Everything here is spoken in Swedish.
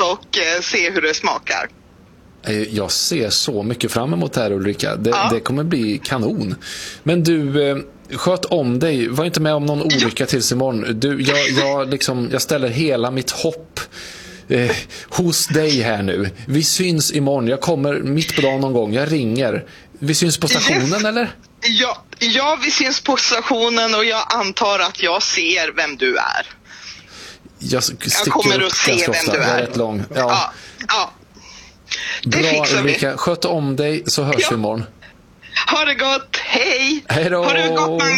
och se hur det smakar. Jag ser så mycket fram emot det här, Ulrika. Det kommer bli kanon. Men du, sköt om dig. Var inte med om någon olycka tills imorgon. Jag ställer hela mitt hopp hos dig här nu. Vi syns imorgon. Jag kommer mitt på dagen någon gång. Jag ringer. Vi syns på stationen, eller? Ja, vi syns på stationen och jag antar att jag ser vem du är. Jag kommer att se vem du är. Jag är rätt lång. Ja. Bra, Ulrika. Sköt om dig så hörs vi imorgon. Ha det gott. Hej. Hej då. Ha det gott, Magnus.